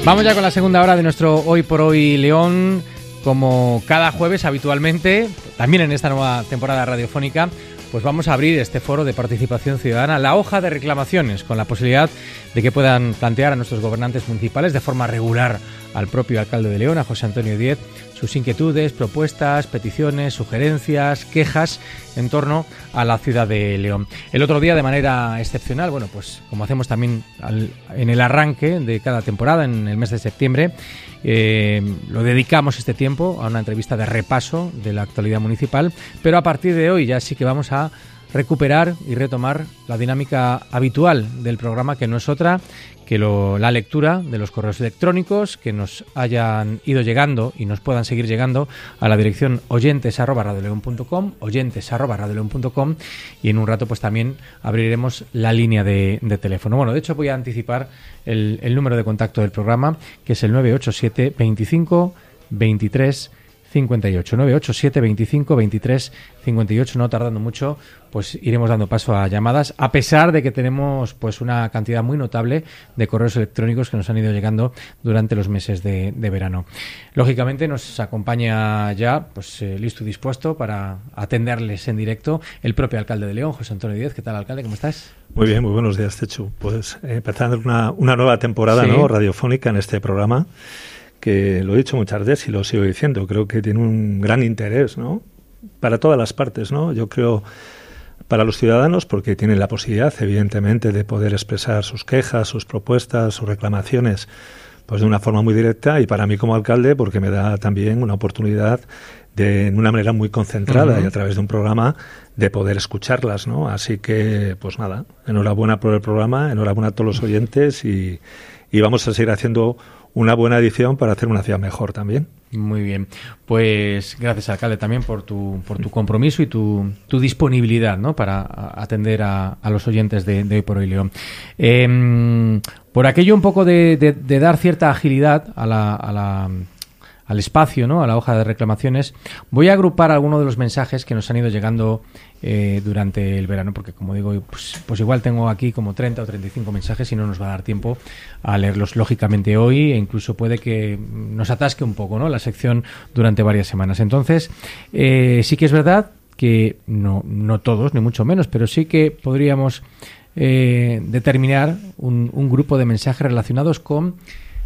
Vamos ya con la segunda hora de nuestro Hoy por Hoy León. Como cada jueves habitualmente, también en esta nueva temporada radiofónica, pues vamos a abrir este foro de participación ciudadana, la hoja de reclamaciones, con la posibilidad de que puedan plantear a nuestros gobernantes municipales de forma regular al propio alcalde de León, a José Antonio Díez, sus inquietudes, propuestas, peticiones, sugerencias, quejas en torno a la ciudad de León. El otro día, de manera excepcional, bueno, pues como hacemos también en el arranque de cada temporada, en el mes de septiembre, lo dedicamos este tiempo a una entrevista de repaso de la actualidad municipal, pero a partir de hoy ya sí que vamos a recuperar y retomar la dinámica habitual del programa, que no es otra que la lectura de los correos electrónicos que nos hayan ido llegando y nos puedan seguir llegando a la dirección oyentes@radioleon.com, oyentes@radioleon.com, y en un rato pues también abriremos la línea de teléfono. Bueno, de hecho voy a anticipar el número de contacto del programa, que es el 987 25 23 58, 987 25 23 58. No tardando mucho, pues iremos dando paso a llamadas, a pesar de que tenemos pues una cantidad muy notable de correos electrónicos que nos han ido llegando durante los meses de verano. Lógicamente nos acompaña ya pues listo y dispuesto para atenderles en directo el propio alcalde de León, José Antonio Díez. ¿Qué tal, alcalde? ¿Cómo estás? Muy bien, muy buenos días, Techu. Pues empezando una nueva temporada, sí, ¿no?, radiofónica en este programa, que lo he dicho muchas veces y lo sigo diciendo, creo que tiene un gran interés, ¿no?, para todas las partes, ¿no? Yo creo para los ciudadanos, porque tienen la posibilidad, evidentemente, de poder expresar sus quejas, sus propuestas, sus reclamaciones, pues de una forma muy directa, y para mí como alcalde, porque me da también una oportunidad de una manera muy concentrada y a través de un programa de poder escucharlas, ¿no? Así que, pues nada, enhorabuena por el programa, enhorabuena a todos los oyentes, y vamos a seguir haciendo una buena edición para hacer una ciudad mejor también. Muy bien, pues gracias, alcalde, también por tu compromiso y tu disponibilidad, ¿no?, para atender a los oyentes de Hoy por Hoy León. Por aquello un poco de dar cierta agilidad al espacio, ¿no?, a la hoja de reclamaciones, voy a agrupar algunos de los mensajes que nos han ido llegando durante el verano, porque como digo, pues igual tengo aquí como 30 o 35 mensajes y no nos va a dar tiempo a leerlos lógicamente hoy, e incluso puede que nos atasque un poco, ¿no?, la sección durante varias semanas. Entonces, sí que es verdad que no todos, ni mucho menos, pero sí que podríamos determinar un grupo de mensajes relacionados con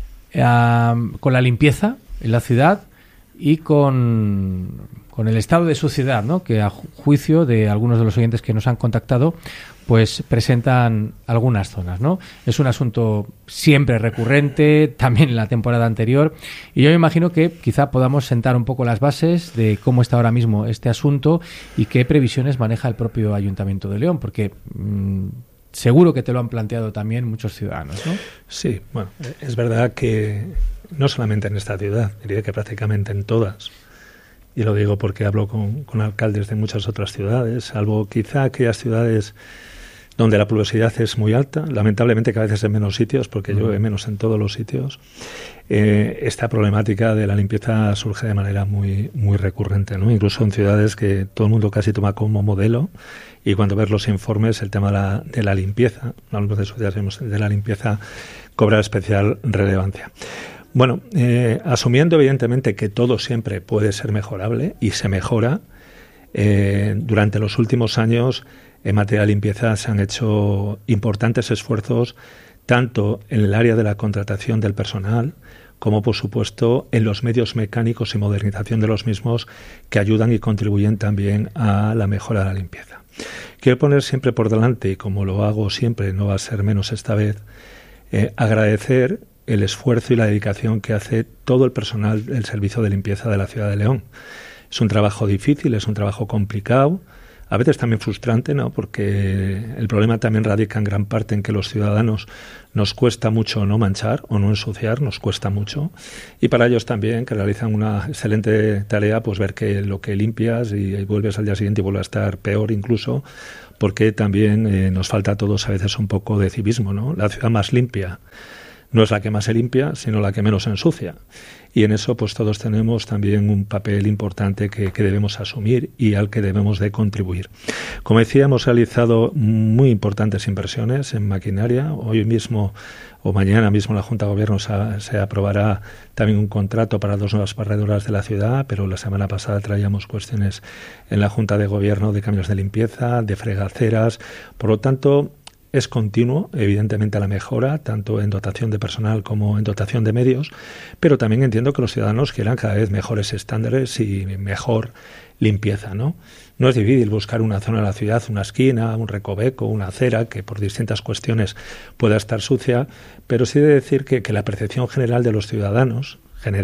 la limpieza en la ciudad y con el estado de suciedad, ¿no?, que a juicio de algunos de los oyentes que nos han contactado, pues presentan algunas zonas, ¿no? Es un asunto siempre recurrente, también en la temporada anterior, y yo me imagino que quizá podamos sentar un poco las bases de cómo está ahora mismo este asunto y qué previsiones maneja el propio Ayuntamiento de León, porque seguro que te lo han planteado también muchos ciudadanos, ¿no? Sí, bueno, es verdad que no solamente en esta ciudad, diría que prácticamente en todas, y lo digo porque hablo con alcaldes de muchas otras ciudades, salvo quizá aquellas ciudades donde la pluviosidad es muy alta, lamentablemente que a veces en menos sitios, porque llueve menos en todos los sitios. Esta problemática de la limpieza surge de manera muy, muy recurrente, ¿no? Incluso en ciudades que todo el mundo casi toma como modelo, y cuando ves los informes, el tema de la limpieza, no hablamos de ciudades, de la limpieza, cobra especial relevancia. Bueno, asumiendo evidentemente que todo siempre puede ser mejorable, y se mejora, durante los últimos años en materia de limpieza se han hecho importantes esfuerzos, tanto en el área de la contratación del personal, como por supuesto en los medios mecánicos y modernización de los mismos, que ayudan y contribuyen también a la mejora de la limpieza. Quiero poner siempre por delante, y como lo hago siempre, no va a ser menos esta vez, agradecer el esfuerzo y la dedicación que hace todo el personal del servicio de limpieza de la ciudad de León. Es un trabajo difícil, es un trabajo complicado, a veces también frustrante, ¿no?, porque el problema también radica en gran parte en que los ciudadanos nos cuesta mucho no manchar o no ensuciar, nos cuesta mucho, y para ellos también, que realizan una excelente tarea, pues ver que lo que limpias y vuelves al día siguiente y vuelve a estar peor incluso, porque también nos falta a todos a veces un poco de civismo, ¿no? La ciudad más limpia no es la que más se limpia, sino la que menos se ensucia. Y en eso pues todos tenemos también un papel importante que debemos asumir y al que debemos de contribuir. Como decía, hemos realizado muy importantes inversiones en maquinaria. Hoy mismo o mañana mismo la Junta de Gobierno se aprobará también un contrato para 2 nuevas barredoras de la ciudad, pero la semana pasada traíamos cuestiones en la Junta de Gobierno de cambios de limpieza, de fregaceras. Por lo tanto, es continuo, evidentemente, la mejora, tanto en dotación de personal como en dotación de medios, pero también entiendo que los ciudadanos quieran cada vez mejores estándares y mejor limpieza, ¿no? No es difícil buscar una zona de la ciudad, una esquina, un recoveco, una acera, que por distintas cuestiones pueda estar sucia, pero sí de decir que la percepción general de los ciudadanos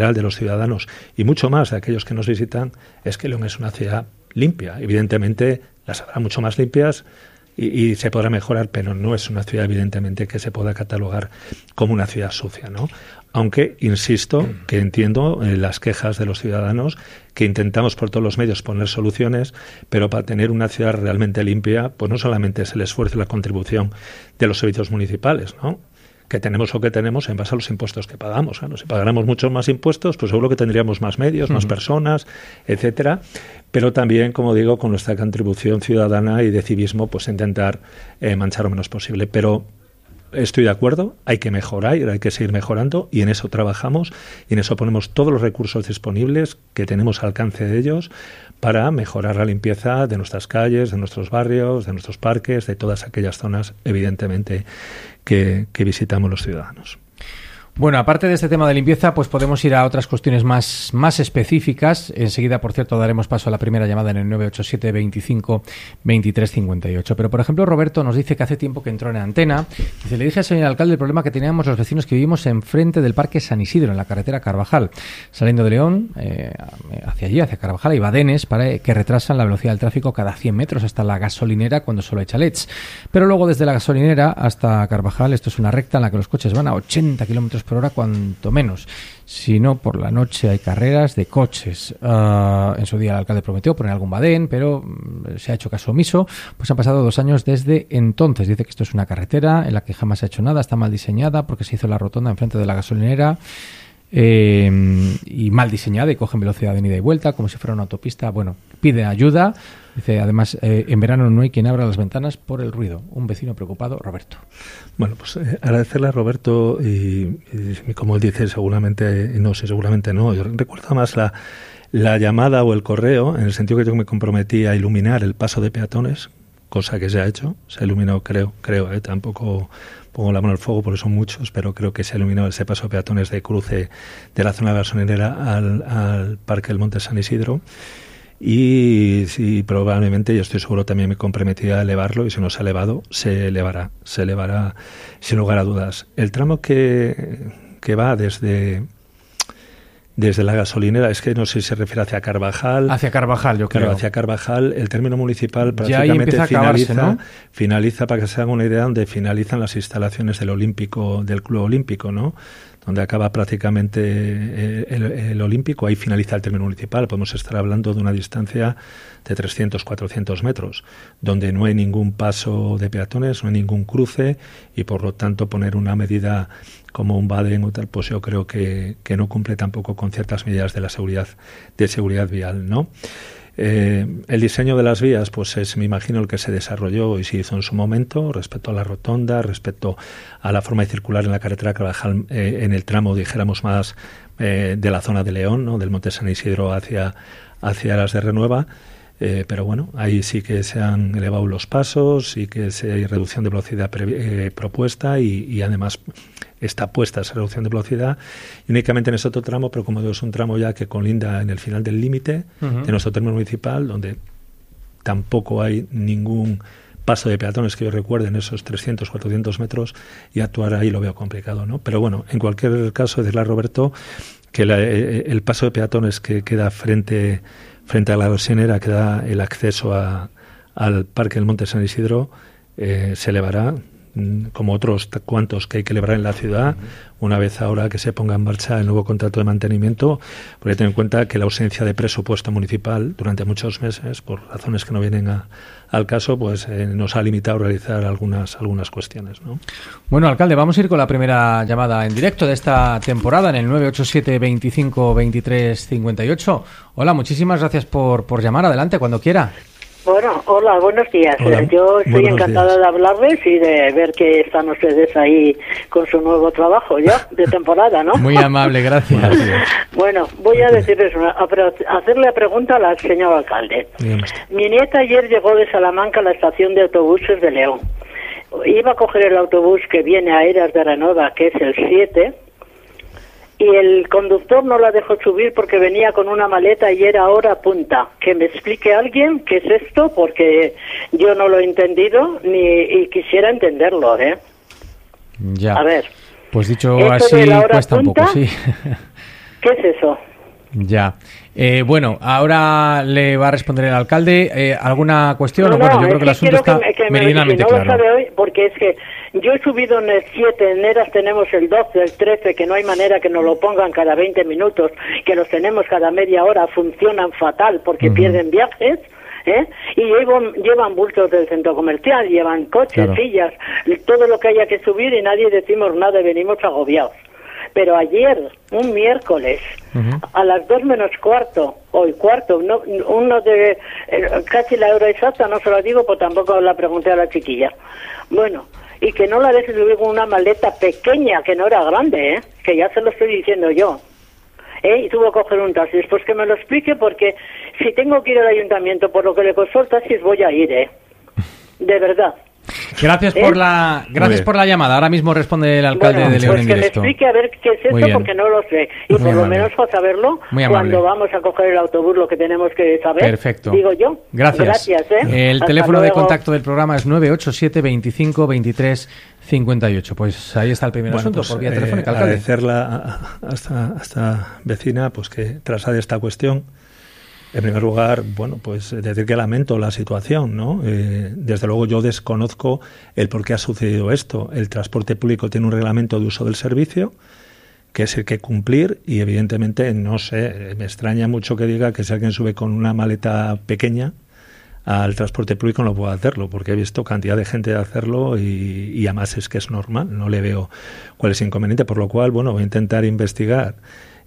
y mucho más de aquellos que nos visitan, es que León es una ciudad limpia. Evidentemente, las habrá mucho más limpias, y se podrá mejorar, pero no es una ciudad, evidentemente, que se pueda catalogar como una ciudad sucia, ¿no? Aunque, insisto, que entiendo las quejas de los ciudadanos, que intentamos por todos los medios poner soluciones, pero para tener una ciudad realmente limpia, pues no solamente es el esfuerzo y la contribución de los servicios municipales, ¿no?, que tenemos lo que tenemos en base a los impuestos que pagamos. Claro, si pagáramos muchos más impuestos, pues seguro que tendríamos más medios, más personas, etcétera. Pero también, como digo, con nuestra contribución ciudadana y de civismo, pues intentar manchar lo menos posible. Pero estoy de acuerdo, hay que mejorar, hay que seguir mejorando, y en eso trabajamos y en eso ponemos todos los recursos disponibles que tenemos al alcance de ellos para mejorar la limpieza de nuestras calles, de nuestros barrios, de nuestros parques, de todas aquellas zonas, evidentemente, que visitamos los ciudadanos. Bueno, aparte de este tema de limpieza, pues podemos ir a otras cuestiones más específicas. Enseguida, por cierto, daremos paso a la primera llamada en el 987 25 23 58. Pero, por ejemplo, Roberto nos dice que hace tiempo que entró en Antena. Dice, le dije al señor alcalde el problema que teníamos los vecinos que vivimos enfrente del Parque San Isidro, en la carretera Carvajal. Saliendo de León, hacia allí, hacia Carvajal, hay badenes que retrasan la velocidad del tráfico cada 100 metros hasta la gasolinera cuando solo hay chalets. Pero luego, desde la gasolinera hasta Carvajal, esto es una recta en la que los coches van a 80 kilómetros por hora, cuanto menos. Si no, por la noche hay carreras de coches. En su día el alcalde prometió poner algún badén, pero se ha hecho caso omiso. Pues han pasado 2 años desde entonces. Dice que esto es una carretera en la que jamás se ha hecho nada, está mal diseñada porque se hizo la rotonda enfrente de la gasolinera, y mal diseñada, y cogen velocidad de ida y vuelta como si fuera una autopista. Bueno, pide ayuda. Dice, además, en verano no hay quien abra las ventanas por el ruido. Un vecino preocupado, Roberto. Bueno, pues agradecerle a Roberto y como él dice, seguramente no. Yo recuerdo más la llamada o el correo, en el sentido que yo me comprometí a iluminar el paso de peatones, cosa que se ha hecho. Se ha iluminado, creo, tampoco pongo la mano al fuego porque son muchos, pero creo que se ha iluminado ese paso de peatones de cruce de la zona gasolinera al Parque del Monte San Isidro. Y sí, probablemente, yo estoy seguro, también me comprometí a elevarlo, y si no se ha elevado, se elevará sin lugar a dudas. El tramo que va desde la gasolinera, es que no sé si se refiere hacia Carvajal. Hacia Carvajal, yo creo. Claro, hacia Carvajal, el término municipal prácticamente finaliza, para que se hagan una idea, donde finalizan las instalaciones del Club Olímpico, ¿no?, donde acaba prácticamente el Olímpico. Ahí finaliza el término municipal. Podemos estar hablando de una distancia de 300, 400 metros, donde no hay ningún paso de peatones, no hay ningún cruce, y por lo tanto poner una medida como un badén o tal, pues yo creo que no cumple tampoco con ciertas medidas de seguridad vial, ¿no? El diseño de las vías, pues es, me imagino, el que se desarrolló y se hizo en su momento respecto a la rotonda, respecto a la forma de circular en la carretera Carvajal, en el tramo, dijéramos, más de la zona de León, ¿no?, del Monte San Isidro hacia las de Renueva. Pero bueno, ahí sí que se han elevado los pasos y que hay reducción de velocidad propuesta, y además está puesta esa reducción de velocidad, y únicamente en ese otro tramo, pero como es un tramo ya que colinda en el final del límite de nuestro término municipal, donde tampoco hay ningún paso de peatones que yo recuerde en esos 300, 400 metros, y actuar ahí lo veo complicado, ¿no? Pero bueno, en cualquier caso, decirle a Roberto que el paso de peatones que queda frente a la gasolinera, que da el acceso al Parque del Monte San Isidro, se elevará. como otros cuantos que hay que celebrar en la ciudad, una vez ahora que se ponga en marcha el nuevo contrato de mantenimiento, porque hay que tener en cuenta que la ausencia de presupuesto municipal durante muchos meses, por razones que no vienen al caso, pues nos ha limitado a realizar algunas cuestiones, ¿no? Bueno, alcalde, vamos a ir con la primera llamada en directo de esta temporada en el 987 25 23 58. Hola, muchísimas gracias por llamar. Adelante, cuando quiera. Bueno, hola, buenos días. Hola, yo estoy encantada días. de hablarles y de ver que están ustedes ahí con su nuevo trabajo ya de temporada, ¿no? Muy amable, gracias. Bueno, voy a decirles hacerle la pregunta al señor alcalde. Dígame. Mi nieta ayer llegó de Salamanca a la estación de autobuses de León. Iba a coger el autobús que viene a Eras de Renueva, que es el 7, y el conductor no la dejó subir porque venía con una maleta y era hora punta. Que me explique alguien qué es esto, porque yo no lo he entendido y quisiera entenderlo, ¿eh? Ya. A ver. Pues dicho ¿esto así de la hora cuesta un poco, punta? sí. ¿Qué es eso? Ya. Bueno, ahora le va a responder el alcalde. ¿Alguna cuestión? Bueno, yo creo que el asunto está meridianamente no claro. lo sabe hoy, porque es que yo he subido en el 7, en Eras tenemos el 12, el 13, que no hay manera que nos lo pongan cada 20 minutos, que los tenemos cada media hora, funcionan fatal porque pierden viajes. Y llevan bultos del centro comercial, llevan coches, Claro. sillas, todo lo que haya que subir y nadie decimos nada y venimos agobiados. Pero ayer, un miércoles, a las 2 menos cuarto, o el cuarto, uno de casi la hora exacta, no se lo digo, pues tampoco la pregunté a la chiquilla. Bueno, y que no la dejes subir con una maleta pequeña, que no era grande, que ya se lo estoy diciendo yo. Y tuvo que coger un taxi. Pues que me lo explique, porque si tengo que ir al ayuntamiento por lo que le costó el taxi, voy a ir, de verdad. Gracias por la llamada. Ahora mismo responde el alcalde de León pues en que directo. me explique a ver qué es esto, porque no lo sé. Y Muy por lo amable. menos para saberlo, cuando vamos a coger el autobús, lo que tenemos que saber. Perfecto. Digo yo. Gracias. El Hasta teléfono de luego. contacto del programa es 987 25 23 58. Pues ahí está el primer asunto, pues, por vía telefónica, alcalde. Agradecerla a esta vecina pues que trasade esta cuestión. En primer lugar, bueno, pues decir que lamento la situación, ¿no? Desde luego yo desconozco el por qué ha sucedido esto. El transporte público tiene un reglamento de uso del servicio que es el que cumplir y evidentemente, no sé, me extraña mucho que diga que si alguien sube con una maleta pequeña al transporte público no puedo hacerlo, porque he visto cantidad de gente hacerlo y además es que es normal, no le veo cuál es el inconveniente, por lo cual, bueno, voy a intentar investigar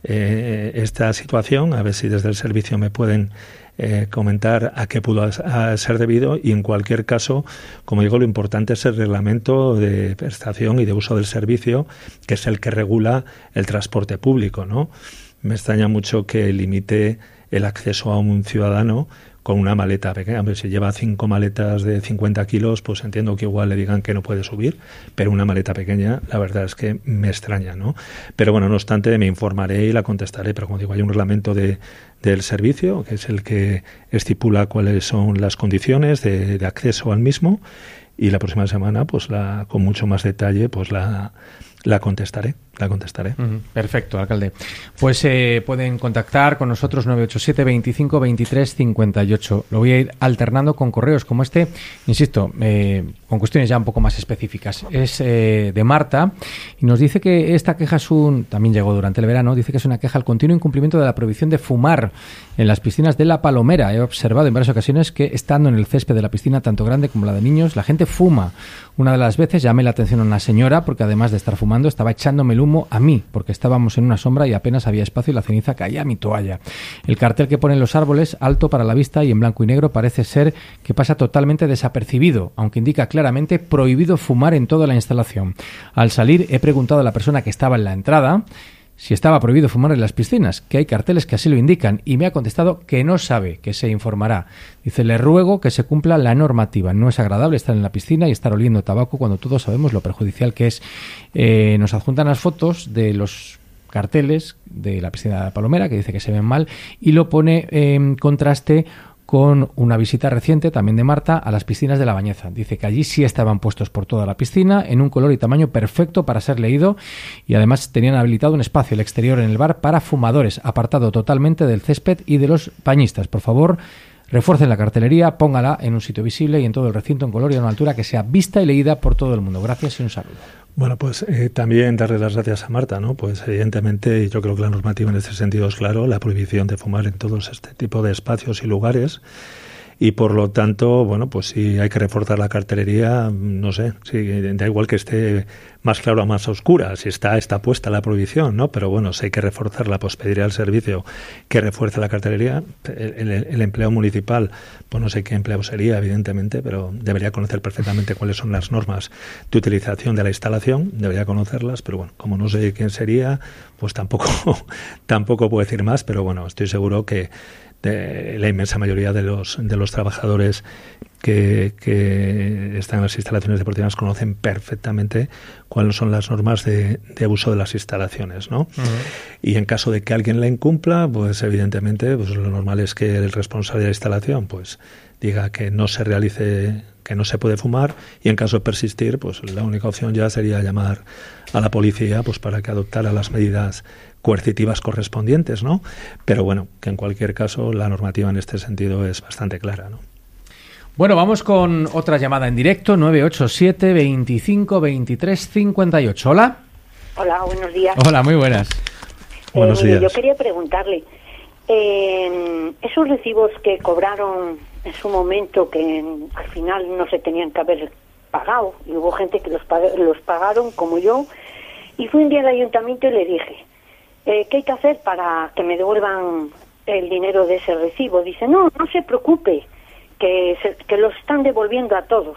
esta situación, a ver si desde el servicio me pueden comentar a qué pudo ser debido y en cualquier caso, como digo, lo importante es el reglamento de prestación y de uso del servicio, que es el que regula el transporte público, ¿no? Me extraña mucho que limite el acceso a un ciudadano con una maleta pequeña. Hombre, si lleva 5 maletas de 50 kilos, pues entiendo que igual le digan que no puede subir, pero una maleta pequeña, la verdad es que me extraña, ¿no? Pero bueno, no obstante, me informaré y la contestaré, pero como digo, hay un reglamento del servicio, que es el que estipula cuáles son las condiciones de acceso al mismo, y la próxima semana, pues con mucho más detalle, pues la contestaré. Perfecto, alcalde. Pues pueden contactar con nosotros 987 25 23 58. Lo voy a ir alternando con correos como este, insisto, con cuestiones ya un poco más específicas. Es de Marta y nos dice que esta queja también llegó durante el verano, dice que es una queja al continuo incumplimiento de la prohibición de fumar en las piscinas de La Palomera. He observado en varias ocasiones que estando en el césped de la piscina, tanto grande como la de niños, la gente fuma. Una de las veces llamé la atención a una señora porque además de estar fumando estaba echándome el humo a mí, porque estábamos en una sombra y apenas había espacio y la ceniza caía a mi toalla. El cartel que ponen los árboles, alto para la vista y en blanco y negro, parece ser que pasa totalmente desapercibido, aunque indica claramente prohibido fumar en toda la instalación. Al salir he preguntado a la persona que estaba en la entrada si estaba prohibido fumar en las piscinas, que hay carteles que así lo indican, y me ha contestado que no sabe, que se informará. Dice, le ruego que se cumpla la normativa. No es agradable estar en la piscina y estar oliendo tabaco cuando todos sabemos lo perjudicial que es. Nos adjuntan las fotos de los carteles de la piscina de La Palomera, que dice que se ven mal, y lo pone en contraste con una visita reciente, también de Marta, a las piscinas de La Bañeza. Dice que allí sí estaban puestos por toda la piscina, en un color y tamaño perfecto para ser leído, y además tenían habilitado un espacio al exterior en el bar para fumadores, apartado totalmente del césped y de los bañistas. Por favor, Refuercen la cartelería, póngala en un sitio visible y en todo el recinto en color y a una altura que sea vista y leída por todo el mundo. Gracias y un saludo. Bueno, pues también darle las gracias a Marta, ¿no? Pues evidentemente yo creo que la normativa en este sentido es claro, la prohibición de fumar en todos este tipo de espacios y lugares. Y por lo tanto, bueno, pues si hay que reforzar la cartelería, no sé, si da igual que esté más claro o más oscura, si está puesta la prohibición, ¿no? Pero bueno, si hay que reforzarla, pues pediría al servicio que refuerce la cartelería. El empleo municipal, pues no sé qué empleo sería, evidentemente, pero debería conocer perfectamente cuáles son las normas de utilización de la instalación, debería conocerlas, pero bueno, como no sé quién sería, pues tampoco puedo decir más, pero bueno, estoy seguro que la inmensa mayoría de los trabajadores que están en las instalaciones deportivas conocen perfectamente cuáles son las normas de uso de las instalaciones, ¿no? Uh-huh. Y en caso de que alguien la incumpla, pues evidentemente pues lo normal es que el responsable de la instalación pues diga que no se realice, que no se puede fumar, y en caso de persistir, pues la única opción ya sería llamar a la policía pues para que adoptara las medidas coercitivas correspondientes, ¿no? Pero bueno, que en cualquier caso la normativa en este sentido es bastante clara, ¿no? Bueno, vamos con otra llamada en directo, 987 25 23 58. Hola. Hola, buenos días. Hola, muy buenas. Buenos días. Yo quería preguntarle, esos recibos que cobraron en su momento, que al final no se tenían que haber pagado, y hubo gente que los pagaron como yo, y fui un día al ayuntamiento y le dije, ¿qué hay que hacer para que me devuelvan el dinero de ese recibo? Dice, no se preocupe, que lo están devolviendo a todos.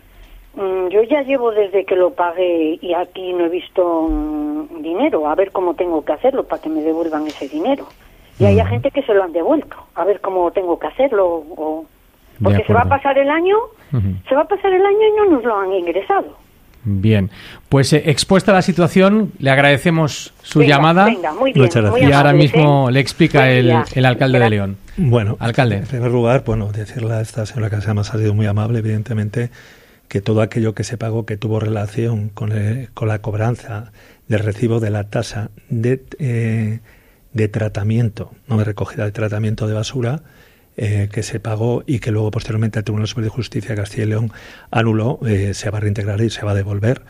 Yo ya llevo desde que lo pagué y aquí no he visto dinero, a ver cómo tengo que hacerlo para que me devuelvan ese dinero. Y hay gente que se lo han devuelto, a ver cómo tengo que hacerlo, porque se va a pasar el año, se va a pasar el año y no nos lo han ingresado. Bien, pues expuesta la situación, le agradecemos su llamada. Venga, muy bien. Muy y ahora mismo le explica el alcalde de León. Bueno, alcalde. En primer lugar, decirle a esta señora que además ha sido muy amable, evidentemente, que todo aquello que se pagó que tuvo relación con la cobranza del recibo de la tasa de tratamiento, no de recogida, de tratamiento de basura, que se pagó y que luego posteriormente el Tribunal Superior de Justicia de Castilla y León anuló, se va a reintegrar y se va a devolver.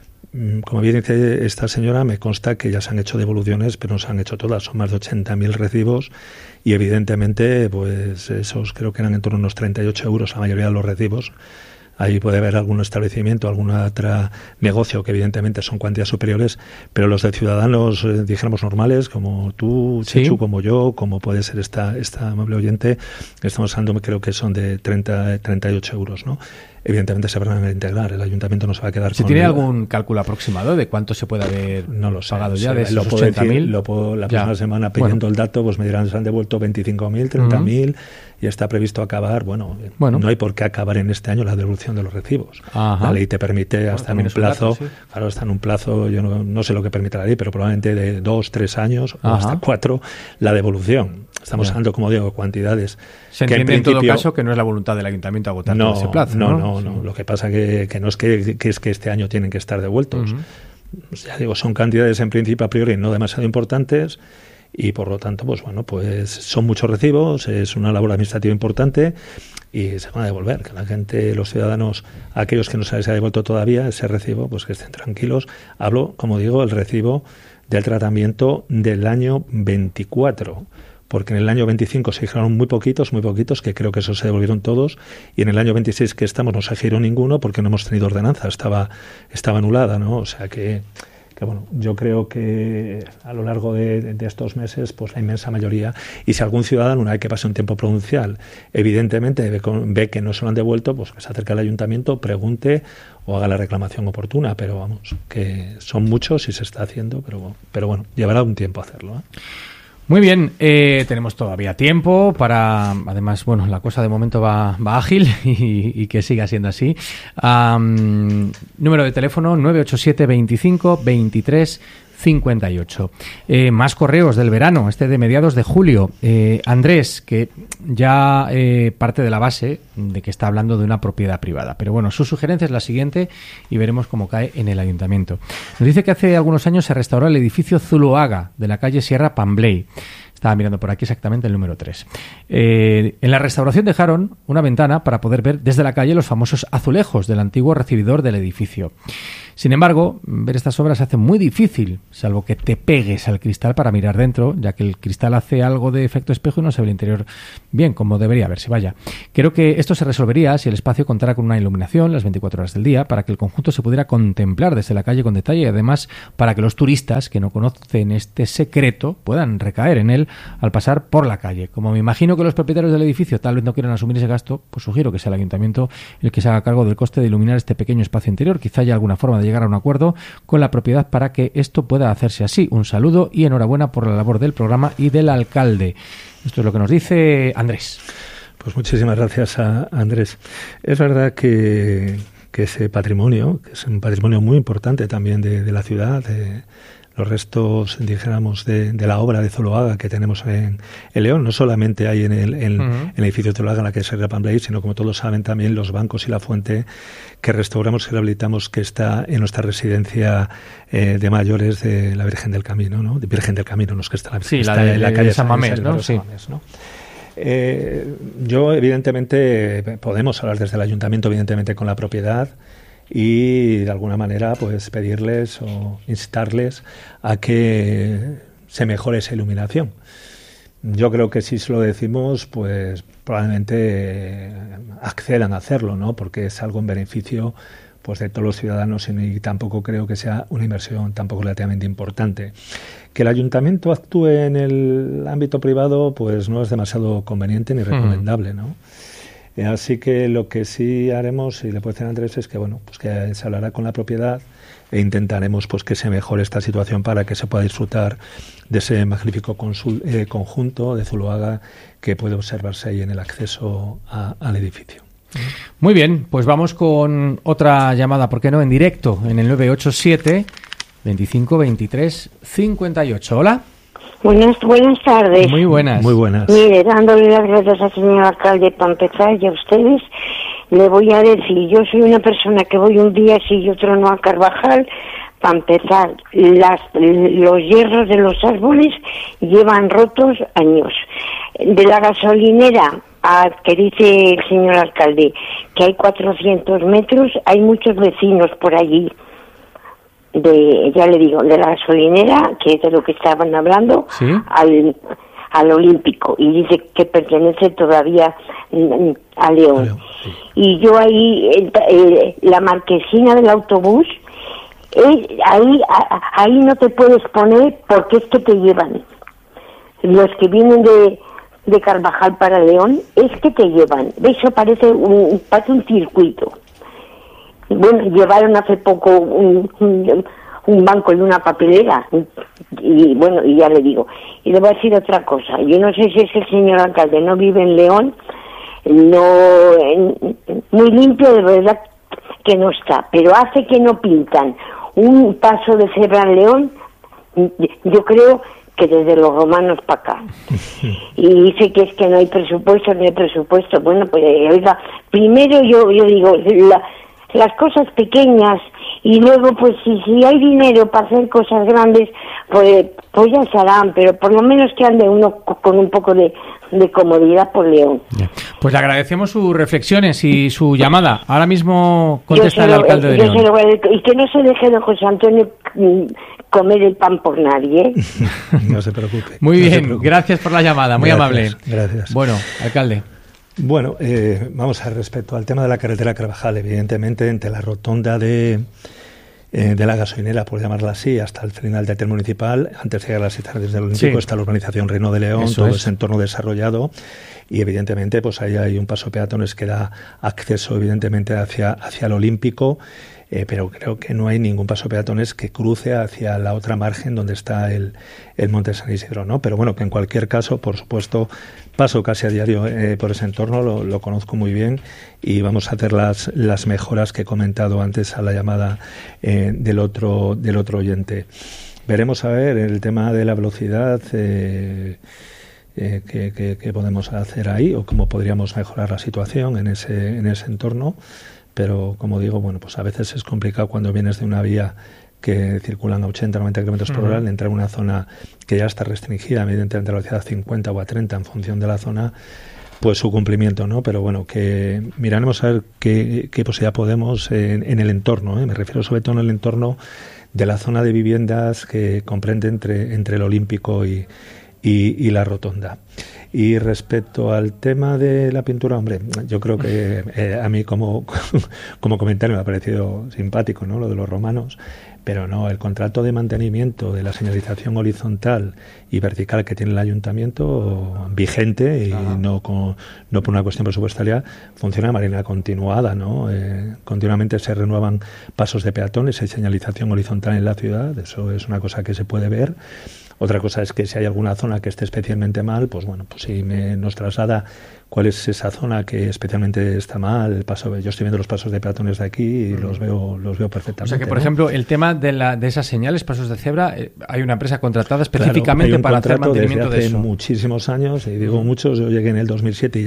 Como bien dice esta señora, me consta que ya se han hecho devoluciones, pero no se han hecho todas, son más de 80.000 recibos y evidentemente pues esos creo que eran en torno a unos 38 euros la mayoría de los recibos. Ahí puede haber algún establecimiento, algún otro negocio que evidentemente son cuantías superiores, pero los de ciudadanos, dijéramos, normales, como tú, ¿Sí? Chechu, como yo, como puede ser esta amable oyente, estamos hablando, creo que son de 38 euros, ¿no? Evidentemente se van a integrar, el ayuntamiento no se va a quedar ¿Se tiene algún cálculo aproximado de cuánto se puede haber pagado ya de esos 80.000? La próxima semana pidiendo el dato, pues me dirán, se han devuelto 25.000, 30.000 y está previsto acabar, no hay por qué acabar en este año la devolución de los recibos. Ajá. La ley te permite hasta en un plazo, claro, hasta en un plazo, yo no sé lo que permite la ley, pero probablemente de 2, 3 años o hasta 4 la devolución. Estamos hablando, como digo, cuantidades. Se entiende en todo caso que no es la voluntad del ayuntamiento agotar todo ese plazo. No. Lo que pasa que no es que este año tienen que estar devueltos. Ya digo, son cantidades en principio a priori no demasiado importantes y por lo tanto, pues son muchos recibos, es una labor administrativa importante y se van a devolver. Que la gente, los ciudadanos, aquellos que no se les ha devuelto todavía ese recibo, pues que estén tranquilos. Hablo, como digo, el recibo del tratamiento del año 24. Porque en el año 25 se giraron muy poquitos, que creo que esos se devolvieron todos, y en el año 26 que estamos no se giró ninguno porque no hemos tenido ordenanza, estaba anulada, ¿no? O sea que yo creo que a lo largo de estos meses, pues la inmensa mayoría, y si algún ciudadano, una vez que pase un tiempo prudencial, evidentemente ve que no se lo han devuelto, pues que se acerque al ayuntamiento, pregunte o haga la reclamación oportuna, pero que son muchos y se está haciendo, pero bueno, llevará un tiempo hacerlo, ¿eh? Muy bien, tenemos todavía tiempo para, además, la cosa de momento va ágil y que siga siendo así. Número de teléfono 987 25 23 58. Más correos del verano, de mediados de julio. Andrés, que ya parte de la base de que está hablando de una propiedad privada. Pero su sugerencia es la siguiente y veremos cómo cae en el ayuntamiento. Nos dice que hace algunos años se restauró el edificio Zuloaga de la calle Sierra Pambley. Estaba mirando por aquí exactamente el número 3. En la restauración dejaron una ventana para poder ver desde la calle los famosos azulejos del antiguo recibidor del edificio. Sin embargo, ver estas obras se hace muy difícil, salvo que te pegues al cristal para mirar dentro, ya que el cristal hace algo de efecto espejo y no se ve el interior bien, como debería verse. Vaya, creo que esto se resolvería si el espacio contara con una iluminación las 24 horas del día, para que el conjunto se pudiera contemplar desde la calle con detalle y además para que los turistas que no conocen este secreto puedan recaer en él al pasar por la calle. Como me imagino que los propietarios del edificio tal vez no quieran asumir ese gasto, pues sugiero que sea el ayuntamiento el que se haga cargo del coste de iluminar este pequeño espacio interior. Quizá haya alguna forma de llegar a un acuerdo con la propiedad para que esto pueda hacerse así. Un saludo y enhorabuena por la labor del programa y del alcalde. Esto es lo que nos dice Andrés. Pues muchísimas gracias a Andrés. Es verdad que ese patrimonio, que es un patrimonio muy importante también de la ciudad, los restos, dijéramos, de la obra de Zuloaga que tenemos en León, no solamente hay en el edificio de Zuloaga, en la que se Pampley, sino, como todos saben, también los bancos y la fuente que restauramos y rehabilitamos, que está en nuestra residencia de mayores de la Virgen del Camino, ¿no? De Virgen del Camino, no es que está en la calle San Mamés, ¿no? Sí. ¿no? Yo, evidentemente, podemos hablar desde el ayuntamiento, evidentemente, con la propiedad, y de alguna manera pues pedirles o instarles a que se mejore esa iluminación. Yo creo que si se lo decimos, pues probablemente accedan a hacerlo, ¿no? Porque es algo en beneficio pues de todos los ciudadanos, y tampoco creo que sea una inversión tampoco relativamente importante. Que el ayuntamiento actúe en el ámbito privado pues no es demasiado conveniente ni recomendable, ¿no? Así que lo que sí haremos, y le puedo decir a Andrés, es que bueno, pues que se hablará con la propiedad e intentaremos pues que se mejore esta situación para que se pueda disfrutar de ese magnífico conjunto de Zuloaga que puede observarse ahí en el acceso al edificio. Muy bien, pues vamos con otra llamada, ¿por qué no? En directo, en el 987 25 23 58. Hola. Buenas tardes. Muy buenas. Muy buenas. Mire, dándole las gracias al señor alcalde para empezar y a ustedes, le voy a decir, yo soy una persona que voy un día sí y otro no a Carvajal. Para empezar, los hierros de los árboles llevan rotos años. De la gasolinera que dice el señor alcalde, que hay 400 metros, hay muchos vecinos por allí. Ya le digo, de la gasolinera, que es de lo que estaban hablando, ¿sí? al Olímpico, y dice que pertenece todavía a León. Sí. Y yo ahí, la marquesina del autobús, ahí no te puedes poner porque es que te llevan. Los que vienen de Carvajal para León, es que te llevan. Eso parece un circuito. Bueno, llevaron hace poco un banco en una papelera y bueno, y ya le digo. Y le voy a decir otra cosa. Yo no sé si es que el señor alcalde no vive en León, muy limpio de verdad que no está, pero hace que no pintan un paso de cebra en León, yo creo que desde los romanos para acá. Y dice que es que no hay presupuesto. Bueno, pues oiga, primero yo digo, las cosas pequeñas, y luego pues si hay dinero para hacer cosas grandes, pues ya se harán, pero por lo menos que ande uno con un poco de comodidad por León. Pues le agradecemos sus reflexiones y su llamada. Ahora mismo contesta el alcalde de León. Y que no se deje de José Antonio comer el pan por nadie. No se preocupe. Muy bien, gracias por la llamada, muy amable. Gracias. Bueno, alcalde. Bueno, vamos a ver, respecto al tema de la carretera Carvajal, evidentemente entre la rotonda de la gasolinera, por llamarla así, hasta el final del termo municipal, antes de llegar a las cisternas del Olímpico, está la urbanización Reino de León, todo ese entorno desarrollado, y evidentemente pues ahí hay un paso de peatones que da acceso evidentemente hacia el Olímpico, pero creo que no hay ningún paso de peatones que cruce hacia la otra margen donde está el Monte San Isidro, ¿no? Pero bueno, que en cualquier caso, por supuesto, paso casi a diario por ese entorno, lo conozco muy bien, y vamos a hacer las mejoras que he comentado antes a la llamada del otro oyente. Veremos a ver el tema de la velocidad, qué podemos hacer ahí, o cómo podríamos mejorar la situación en ese entorno. Pero como digo, bueno, pues a veces es complicado cuando vienes de una vía que circulan a 80 o 90 kilómetros por hora, al entrar en una zona que ya está restringida, evidentemente a la velocidad 50 o a 30 en función de la zona, pues su cumplimiento, ¿no? Pero bueno, que miraremos a ver qué posibilidad podemos en el entorno, ¿eh? Me refiero sobre todo en el entorno de la zona de viviendas que comprende entre el Olímpico y la Rotonda. Y respecto al tema de la pintura, hombre, yo creo que a mí como comentario me ha parecido simpático, ¿no? Lo de los romanos, pero no, el contrato de mantenimiento de la señalización horizontal y vertical que tiene el ayuntamiento vigente y no por una cuestión presupuestaria, funciona de manera continuada, ¿no? Continuamente se renuevan pasos de peatones, hay señalización horizontal en la ciudad, eso es una cosa que se puede ver. Otra cosa es que si hay alguna zona que esté especialmente mal, pues bueno, pues si nos traslada cuál es esa zona que especialmente está mal, yo estoy viendo los pasos de peatones de aquí y los veo perfectamente. O sea que, por ejemplo, el tema de esas señales, pasos de cebra, hay una empresa contratada específicamente para hacer mantenimiento de eso. Hace muchísimos años, y digo muchos, yo llegué en el 2007 y